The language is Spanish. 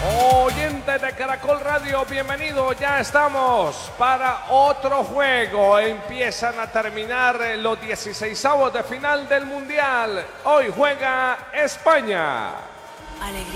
Oyentes de Caracol Radio, bienvenidos. Ya estamos para otro juego. Empiezan a terminar los 16avos de final del Mundial. Hoy juega España. Alegría.